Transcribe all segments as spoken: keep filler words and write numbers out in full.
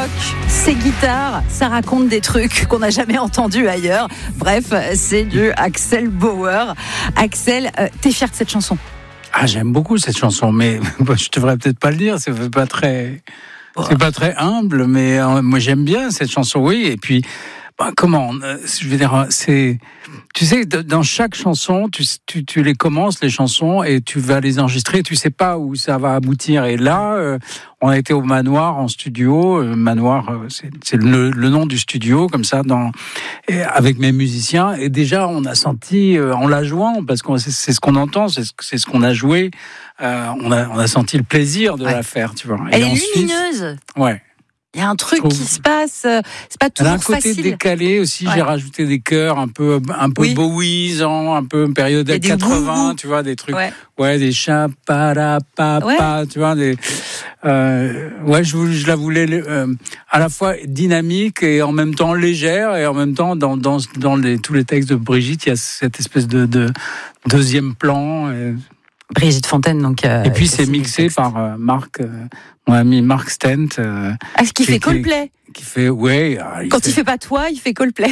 rock, ses guitares, ça raconte des trucs qu'on n'a jamais entendus ailleurs. Bref, c'est du Axel Bauer. Axel, euh, t'es fier de cette chanson? Ah, j'aime beaucoup cette chanson, mais je devrais peut-être pas le dire, c'est pas très, c'est pas très humble, mais euh, moi j'aime bien cette chanson, oui. Et puis, bah, comment, euh, je veux dire, c'est, tu sais, dans chaque chanson, tu, tu, tu les commences les chansons et tu vas les enregistrer, tu sais pas où ça va aboutir. Et là, euh, on a été au Manoir en studio. Euh, Manoir, euh, c'est, c'est le, le nom du studio, comme ça, dans, et avec mes musiciens. Et déjà, on a senti, euh, en la jouant, parce que c'est, c'est ce qu'on entend, c'est ce, c'est ce qu'on a joué. Euh, on a, on a senti le plaisir de ouais. la faire, tu vois. Elle et est ensuite, lumineuse. Ouais. Il y a un truc trouve... qui se passe, euh, c'est pas toujours facile. Elle a un côté facile. Décalé aussi, ouais. J'ai rajouté des chœurs un peu, un peu oui. Bowiesant, un peu période quatre-vingts, tu vois, des trucs, ouais, ouais des chats, para, pa, ouais. pa, tu vois, des, euh, ouais, je, je la voulais euh, à la fois dynamique et en même temps légère, et en même temps, dans, dans, dans les, tous les textes de Brigitte, il y a cette espèce de, de deuxième plan. Et... Brigitte Fontaine, donc. Euh, et puis c'est mixé par euh, Marc, euh, mon ami Marc Stent. Euh, ah, ce qui fait Coldplay. Qui fait, ouais. Il Quand fait... il fait pas toi, il fait Coldplay.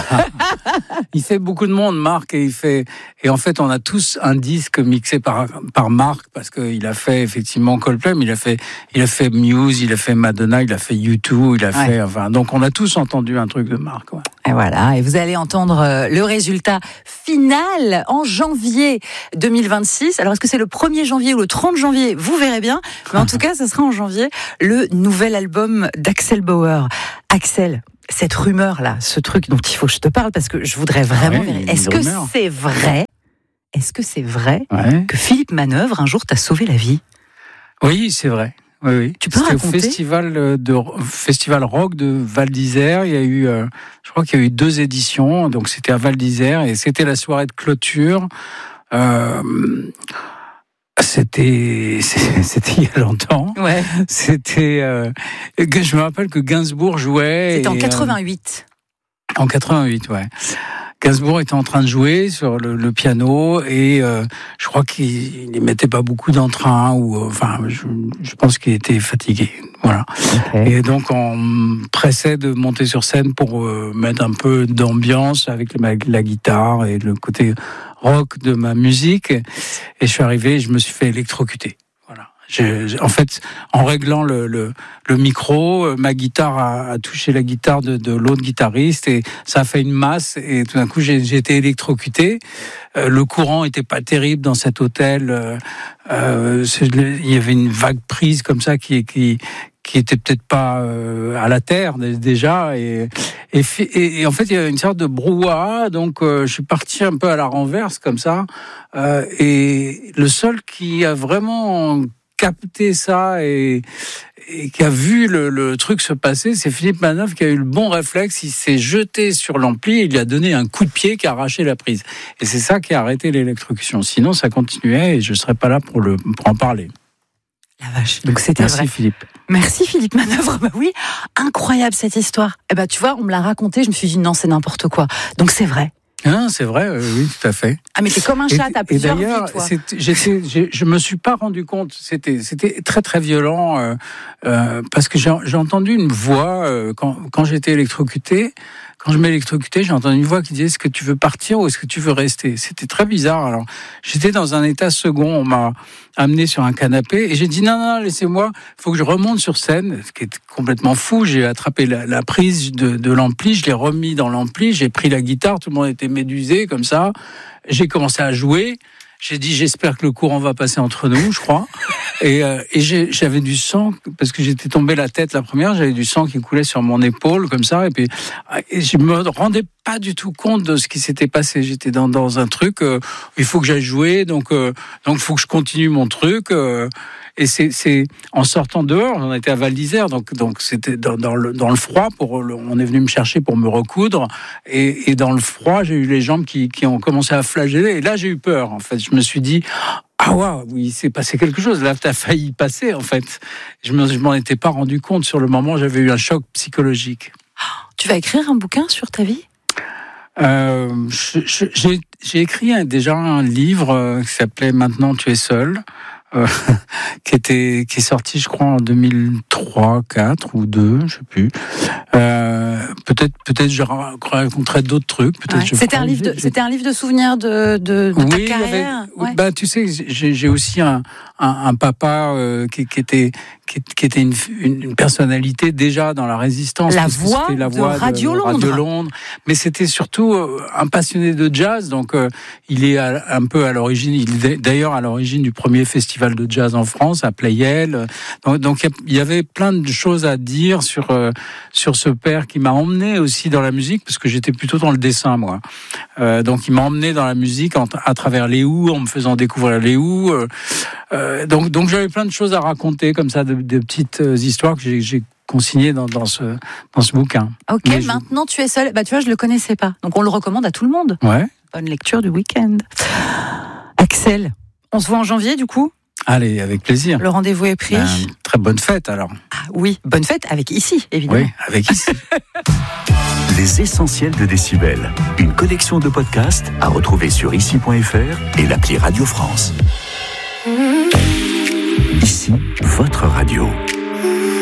Il fait beaucoup de monde, Marc, et il fait, et en fait, on a tous un disque mixé par, par Marc, parce qu'il a fait effectivement Coldplay, mais il a fait, il a fait Muse, il a fait Madonna, il a fait U deux, il a ouais. fait, enfin, donc on a tous entendu un truc de Marc, ouais. Et voilà. Et vous allez entendre le résultat final en janvier deux mille vingt-six. Alors, est-ce que c'est le premier janvier ou le trente janvier? Vous verrez bien. Mais en tout cas, ce sera en janvier, le nouvel album d'Axel Bauer. Axel, cette rumeur-là, ce truc dont il faut que je te parle, parce que je voudrais vraiment ouais, vérifier. Est-ce que rumeur. c'est vrai? Est-ce que c'est vrai ouais. que Philippe Manœuvre, un jour, t'a sauvé la vie? Oui, c'est vrai. Oui, oui. Tu peux C'était raconter? au festival de festival rock de Val d'Isère. Il y a eu, euh, je crois qu'il y a eu deux éditions. Donc c'était à Val d'Isère et c'était la soirée de clôture. Euh, C'était, c'était il y a longtemps. Ouais. C'était, euh, que je me rappelle que Gainsbourg jouait. C'était en et, quatre-vingt-huit. Euh, en quatre-vingt-huit, ouais. Gainsbourg était en train de jouer sur le, le piano et euh, je crois qu'il ne mettait pas beaucoup d'entrain ou euh, enfin je, je pense qu'il était fatigué, voilà. Okay. Et donc on me pressait de monter sur scène pour euh, mettre un peu d'ambiance avec la, la guitare et le côté rock de ma musique. Et je suis arrivé et je me suis fait électrocuter. Voilà. J'ai, j'ai, en fait, en réglant le, le, le micro, ma guitare a, a touché la guitare de, de l'autre guitariste et ça a fait une masse. Et tout d'un coup, j'ai, j'ai été électrocuté. Euh, le courant était pas terrible dans cet hôtel. Euh, euh, il y avait une vague prise comme ça qui, qui, qui était peut-être pas euh, à la terre déjà. Et, et, et, et en fait, il y a une sorte de brouhaha. Donc, euh, je suis parti un peu à la renverse comme ça. Euh, et le seul qui a vraiment capté ça et, et qui a vu le, le truc se passer, c'est Philippe Manœuvre qui a eu le bon réflexe. Il s'est jeté sur l'ampli et il lui a donné un coup de pied qui a arraché la prise. Et c'est ça qui a arrêté l'électrocution. Sinon, ça continuait et je ne serais pas là pour, le, pour en parler. La vache. Donc c'était Merci vrai. Philippe. Merci Philippe Manœuvre. Bah oui, incroyable cette histoire. Eh ben tu vois, on me l'a raconté, je me suis dit non, c'est n'importe quoi. Donc c'est vrai. Hein, c'est vrai, euh, oui, tout à fait. Ah, mais t'es comme un chat, t'as plusieurs vies, toi. C'est, j'étais, j'ai, je me suis pas rendu compte, c'était, c'était très très violent, euh, euh, parce que j'ai, j'ai entendu une voix, euh, quand, quand j'étais électrocuté, quand je m'électrocutais, j'ai entendu une voix qui disait « Est-ce que tu veux partir ou est-ce que tu veux rester ?» C'était très bizarre. Alors, j'étais dans un état second, on m'a amené sur un canapé et j'ai dit « Non, non, laissez-moi, il faut que je remonte sur scène », ce qui est complètement fou. J'ai attrapé la, la prise de, de l'ampli, je l'ai remis dans l'ampli, j'ai pris la guitare, tout le monde était médusé comme ça. J'ai commencé à jouer. J'ai dit, j'espère que le courant va passer entre nous, je crois. Et, euh, et j'ai, j'avais du sang, parce que j'étais tombé la tête la première, j'avais du sang qui coulait sur mon épaule, comme ça. Et puis, et je me rendais pas du tout compte de ce qui s'était passé. J'étais dans, dans un truc, euh, il faut que j'aille jouer, donc euh, donc faut que je continue mon truc. Euh, et c'est, c'est en sortant dehors, on était à Val d'Isère, donc donc c'était dans, dans le dans le froid. Pour le, on est venu me chercher pour me recoudre, et, et dans le froid, j'ai eu les jambes qui qui ont commencé à flageller. Et là, j'ai eu peur. En fait, je me suis dit, ah waouh, oui, il s'est passé quelque chose. Là, t'as failli passer. En fait, je me je m'en étais pas rendu compte sur le moment. J'avais eu un choc psychologique. Tu vas écrire un bouquin sur ta vie? Euh, je, je, j'ai, j'ai écrit un, déjà un livre euh, qui s'appelait « Maintenant tu es seul ». euh, qui était qui est sorti, je crois, en deux mille trois, quatre ou deux, je sais plus. Euh, peut-être peut-être je raconterai d'autres trucs. Peut-être ouais. je C'était un livre de c'était un livre de souvenirs de de, de oui, ta carrière. Avec, ouais. Bah tu sais, j'ai, j'ai aussi un un, un papa euh, qui, qui était qui, qui était une, une, une personnalité déjà dans la résistance. La voix, la voix de Radio de, Londres. Radio Londres. Mais c'était surtout euh, un passionné de jazz. Donc euh, il est à, un peu à l'origine. Il est d'ailleurs à l'origine du premier festival de jazz en France à Pleyel. Donc, donc il y avait plein de choses à dire sur euh, sur ce père qui m'a emmené aussi dans la musique parce que j'étais plutôt dans le dessin moi. Euh, donc il m'a emmené dans la musique en, à travers les Who, en me faisant découvrir les Who. Euh, euh, donc donc j'avais plein de choses à raconter comme ça, de, de petites histoires que j'ai, j'ai consignées dans, dans ce dans ce bouquin. Ok, mais maintenant je... tu es seul. Bah tu vois, je le connaissais pas, donc on le recommande à tout le monde. Ouais. Bonne lecture du week-end. Axel, on se voit en janvier du coup. Allez, avec plaisir. Le rendez-vous est pris. Ben, très bonne fête alors. Ah oui, bonne fête avec Ici, évidemment. Oui, avec Ici. Les essentiels de Décibel. Une collection de podcasts à retrouver sur ici point f r et l'appli Radio France. Ici, votre radio.